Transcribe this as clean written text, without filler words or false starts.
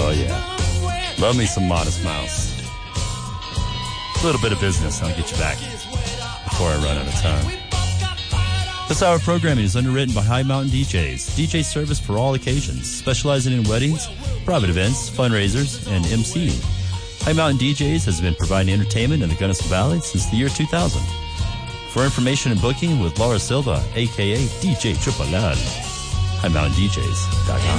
Oh, yeah. Love me some Modest Mouse. A little bit of business, and I'll get you back before I run out of time. This hour of programming is underwritten by High Mountain DJs. DJ service for all occasions, specializing in weddings, private events, fundraisers, and MCing. High Mountain DJs has been providing entertainment in the Gunnison Valley since the year 2000. For information and booking with Laura Silva, a.k.a. DJ Triple L, HighMountainDJs.com.